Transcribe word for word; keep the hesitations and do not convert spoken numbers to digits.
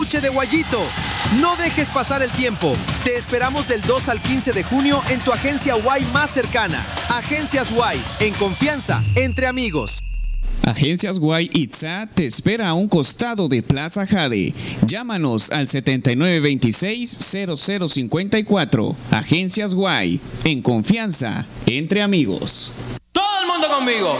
peluche de Guayito. No dejes pasar el tiempo. Te esperamos del dos al quince de junio en tu agencia Guay más cercana. Agencias Guay, en confianza, entre amigos. Agencias Guay Itzá te espera a un costado de Plaza Jade. Llámanos al setenta y nueve veintiséis cero cero cincuenta y cuatro. Agencias Guay, en confianza, entre amigos. ¡Todo el mundo conmigo!